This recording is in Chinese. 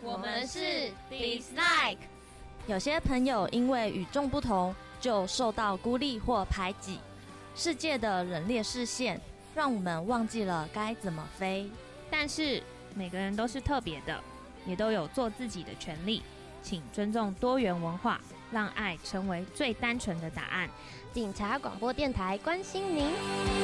我们是 Dislike。 有些朋友因为与众不同，就受到孤立或排挤。世界的冷冽视线，让我们忘记了该怎么飞。 但是每个人都是特别的，也都有做自己的权利。请尊重多元文化，让爱成为最单纯的答案。 警察广播电台关心您。